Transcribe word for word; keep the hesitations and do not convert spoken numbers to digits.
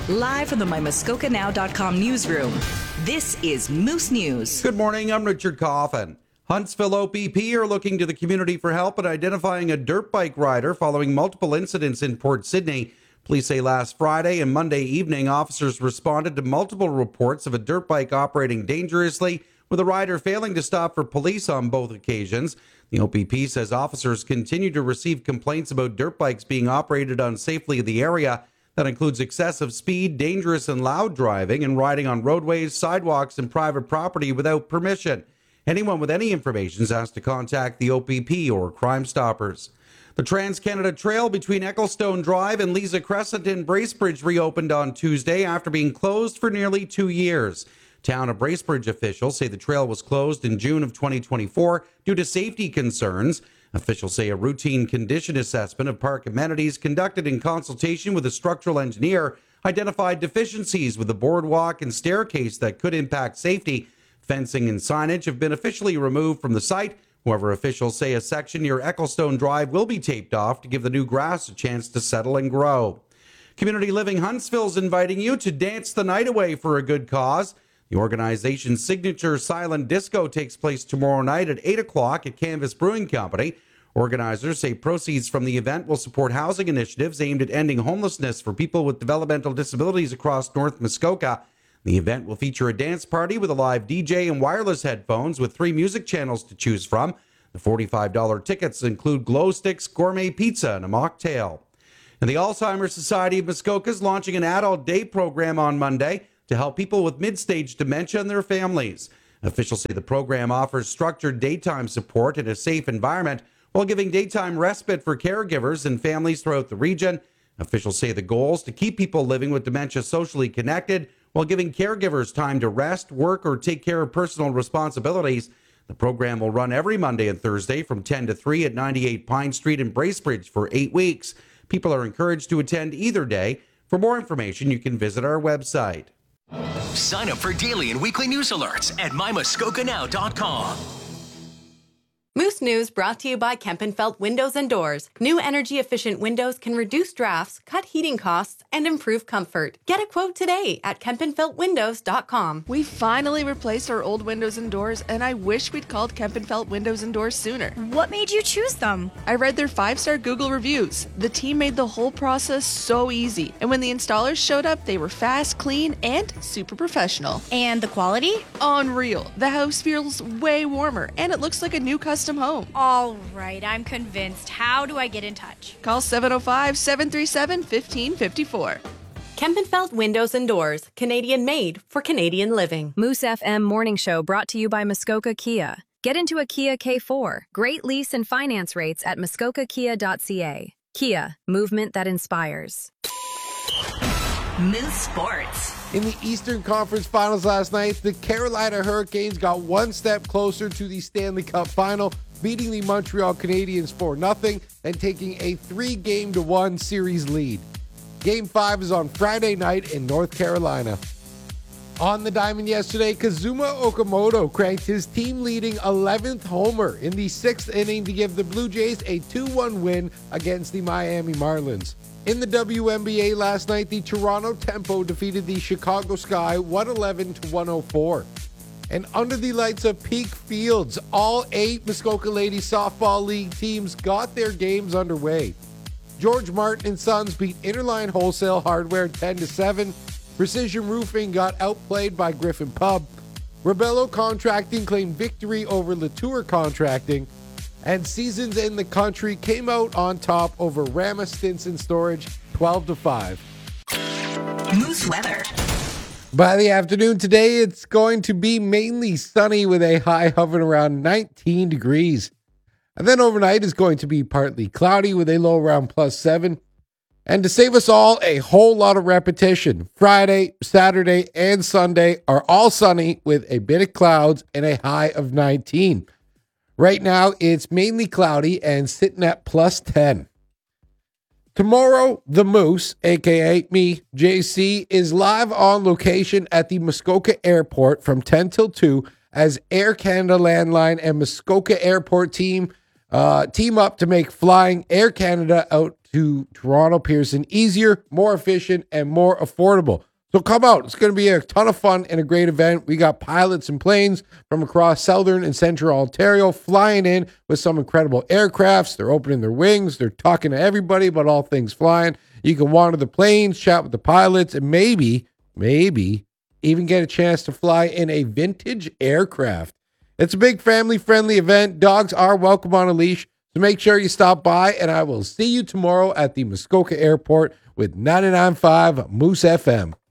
Live from the my muskoka now dot com newsroom, this is Moose News. Good morning, I'm Richard Coffin. Huntsville O P P are looking to the community for help in identifying a dirt bike rider following multiple incidents in Port Sydney. Police say last Friday and Monday evening, officers responded to multiple reports of a dirt bike operating dangerously, with a rider failing to stop for police on both occasions. The O P P says officers continue to receive complaints about dirt bikes being operated unsafely in the area. That includes excessive speed, dangerous and loud driving, and riding on roadways, sidewalks, and private property without permission. Anyone with any information is asked to contact the O P P or Crime Stoppers. The Trans-Canada Trail between Ecclestone Drive and Liza Crescent in Bracebridge reopened on Tuesday after being closed for nearly two years. Town of Bracebridge officials say the trail was closed in June of twenty twenty-four due to safety concerns. Officials say a routine condition assessment of park amenities conducted in consultation with a structural engineer identified deficiencies with the boardwalk and staircase that could impact safety. Fencing and signage have been officially removed from the site. However, officials say a section near Ecclestone Drive will be taped off to give the new grass a chance to settle and grow. Community Living Huntsville is inviting you to dance the night away for a good cause. The organization's signature silent disco takes place tomorrow night at eight o'clock at Canvas Brewing Company. Organizers say proceeds from the event will support housing initiatives aimed at ending homelessness for people with developmental disabilities across North Muskoka. The event will feature a dance party with a live D J and wireless headphones with three music channels to choose from. The forty-five dollars tickets include glow sticks, gourmet pizza, and a mocktail. And the Alzheimer's Society of Muskoka is launching an adult day program on Monday to help people with mid-stage dementia and their families. Officials say the program offers structured daytime support in a safe environment while giving daytime respite for caregivers and families throughout the region. Officials say the goal is to keep people living with dementia socially connected while giving caregivers time to rest, work, or take care of personal responsibilities. The program will run every Monday and Thursday from ten to three at ninety-eight Pine Street in Bracebridge for eight weeks. People are encouraged to attend either day. For more information, you can visit our website. Sign up for daily and weekly news alerts at my muskoka now dot com. Moose News brought to you by Kempenfelt Windows and Doors. New energy-efficient windows can reduce drafts, cut heating costs, and improve comfort. Get a quote today at kempenfelt windows dot com. We finally replaced our old windows and doors, and I wish we'd called Kempenfelt Windows and Doors sooner. What made you choose them? I read their five-star Google reviews. The team made the whole process so easy, and when the installers showed up, they were fast, clean, and super professional. And the quality? Unreal. The house feels way warmer, and it looks like a new custom home. All right, I'm convinced. How do I get in touch? Call seven oh five, seven three seven, one five five four. Kempenfelt Windows and Doors, Canadian made for Canadian living. Moose F M Morning Show brought to you by Muskoka Kia. Get into a Kia K four. Great lease and finance rates at muskoka kia dot c a. Kia, movement that inspires. Moose Sports. In the Eastern Conference Finals last night, the Carolina Hurricanes got one step closer to the Stanley Cup Final, beating the Montreal Canadiens four nothing and taking a three-game to one series lead. Game five is on Friday night in North Carolina. On the diamond yesterday, Kazuma Okamoto cranked his team-leading eleventh homer in the sixth inning to give the Blue Jays a two one win against the Miami Marlins. In the W N B A last night, the Toronto Tempo defeated the Chicago Sky one eleven to one oh four. And under the lights of Peak Fields, all eight Muskoka Ladies Softball League teams got their games underway. George Martin and Sons beat Interline Wholesale Hardware ten to seven. Precision Roofing got outplayed by Griffin Pub. Rebello Contracting claimed victory over Latour Contracting. And Seasons in the Country came out on top over Rama Stinson Storage twelve to five. Moose weather. By the afternoon today, it's going to be mainly sunny with a high hovering around nineteen degrees. And then overnight is going to be partly cloudy with a low around plus seven. And to save us all a whole lot of repetition, Friday, Saturday, and Sunday are all sunny with a bit of clouds and a high of nineteen. Right now, it's mainly cloudy and sitting at plus ten. Tomorrow, the Moose, a k a me, J C, is live on location at the Muskoka Airport from ten till two as Air Canada Landline and Muskoka Airport team uh, team up to make flying Air Canada out to Toronto Pearson easier, more efficient, and more affordable. So come out. It's going to be a ton of fun and a great event. We got pilots and planes from across southern and central Ontario flying in with some incredible aircrafts. They're opening their wings. They're talking to everybody about all things flying. You can wander the planes, chat with the pilots, and maybe, maybe even get a chance to fly in a vintage aircraft. It's a big family-friendly event. Dogs are welcome on a leash, so make sure you stop by, and I will see you tomorrow at the Muskoka Airport with ninety-nine point five Moose F M.